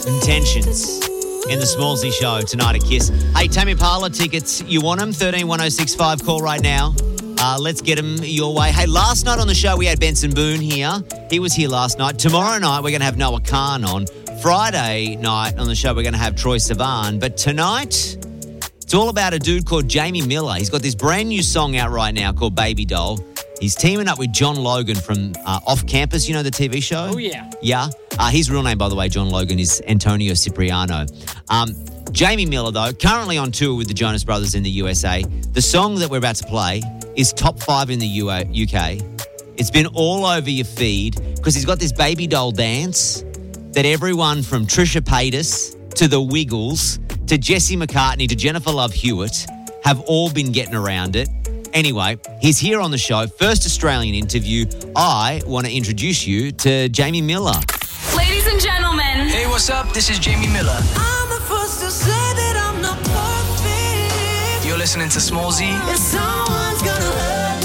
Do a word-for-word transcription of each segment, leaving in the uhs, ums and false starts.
Intentions in the Smallsy Show tonight at Kiss. Hey, Tame Impala tickets, you want them? one three one oh six five, call right now. Uh, let's get them your way. Hey, last night on the show we had Benson Boone here. He was here last night. Tomorrow night we're going to have Noah Khan on. Friday night on the show we're going to have Troye Sivan. But tonight, it's all about a dude called Jamie Miller. He's got this brand new song out right now called Baby Doll. He's teaming up with John Logan from uh, Off Campus, you know, the T V show? Oh, yeah. Yeah. Uh, his real name, by the way, John Logan, is Antonio Cipriano. Um, Jamie Miller, though, currently on tour with the Jonas Brothers in the U S A. The song that we're about to play is top five in the U K. It's been all over your feed because he's got this Baby Doll dance that everyone from Trisha Paytas to the Wiggles to Jesse McCartney to Jennifer Love Hewitt have all been getting around it. Anyway, he's here on the show. First Australian interview. I want to introduce you to Jamie Miller. Ladies and gentlemen. Hey, what's up? This is Jamie Miller. I'm the first to say that I'm not perfect. You're listening to Smallsy. If someone's gonna hurt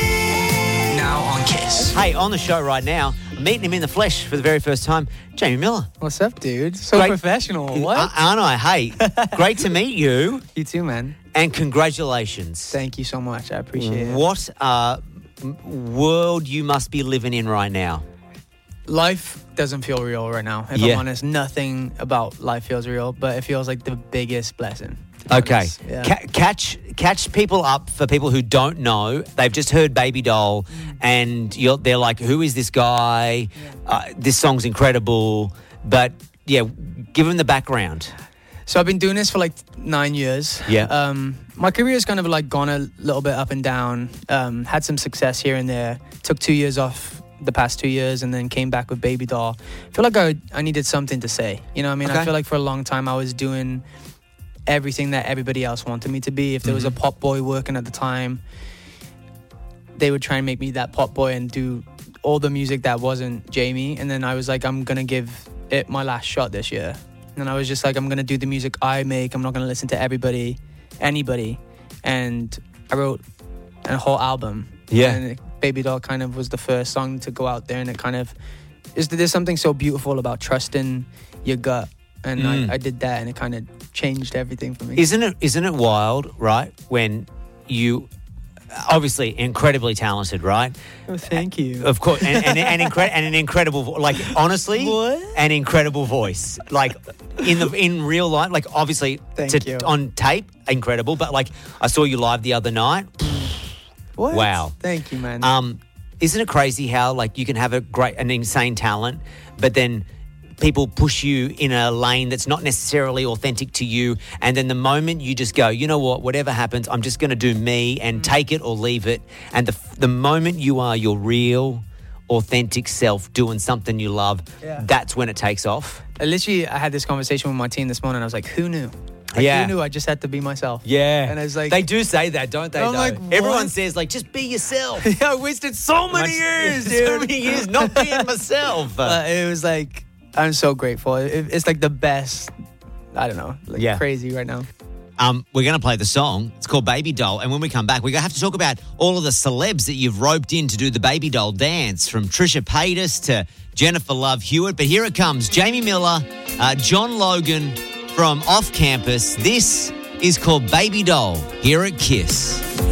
me. Now on Kiss. Hey, on the show right now, meeting him in the flesh for the very first time, Jamie Miller. What's up, dude? So Great. professional. What? Uh, aren't I? Hey, great to meet you. You too, man. And congratulations. Thank you so much. I appreciate it. What uh, m- world you must be living in right now? Life doesn't feel real right now. If Yeah. I'm honest, nothing about life feels real, but it feels like the biggest blessing. to be Okay. honest. Yeah. Ca- catch catch people up for people who don't know. They've just heard Baby Doll and you're, they're like, who is this guy? Uh, this song's incredible. But, yeah, give them the background. So I've been doing this for like nine years. Yeah. Um, my career has kind of like gone a little bit up and down. Um, had some success here and there. Took two years off the past two years and then came back with Baby Doll. I feel like I, I needed something to say. You know what I mean? Okay. I feel like for a long time I was doing everything that everybody else wanted me to be. If there was a pop boy working at the time, they would try and make me that pop boy and do all the music that wasn't Jamie. And then I was like, I'm going to give it my last shot this year. And I was just like, I'm going to do the music I make. I'm not going to listen to everybody, anybody. And I wrote a whole album. Yeah. And Baby Doll kind of was the first song to go out there. And it kind of, is there's something so beautiful about trusting your gut. And Mm. I, I did that and it kind of changed everything for me. Isn't it? Isn't it wild, right? When you, obviously incredibly talented, right? Oh, thank you. Of course, and, and, and, incre- and an incredible, vo- like honestly, What? an incredible voice. Like in the in real life, like obviously Thank to, you. on tape, incredible. But like I saw you live the other night. What? Wow. Thank you, man. Um, isn't it crazy how like you can have a great, an insane talent, but then people push you in a lane that's not necessarily authentic to you, and then the moment you just go, you know what, whatever happens, I'm just going to do me and take it or leave it. And the the moment you are your real, authentic self doing something you love, Yeah. that's when it takes off. I literally, I had this conversation with my team this morning. I was like, who knew? Like, Yeah. Who knew I just had to be myself? Yeah, And I was like, they do say that, don't they? I'm though? like, Everyone what? says like, just be yourself. I wasted so many years, dude. so many years not being myself. Uh, it was like, I'm so grateful. It, it's like the best, I don't know, like Yeah. crazy right now. Um, we're going to play the song. It's called Baby Doll. And when we come back, we're going to have to talk about all of the celebs that you've roped in to do the Baby Doll dance, from Trisha Paytas to Jennifer Love Hewitt. But here it comes. Jamie Miller, uh, John Logan from Off Campus. This is called Baby Doll here at Kiss.